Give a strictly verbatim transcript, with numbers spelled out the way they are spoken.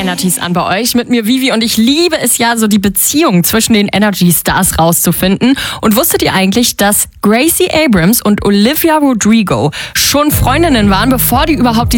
Energies an bei euch. Mit mir Vivi und ich liebe es ja, so die Beziehung zwischen den Energy Stars rauszufinden. Und wusstet ihr eigentlich, dass Gracie Abrams und Olivia Rodrigo schon Freundinnen waren, bevor die überhaupt die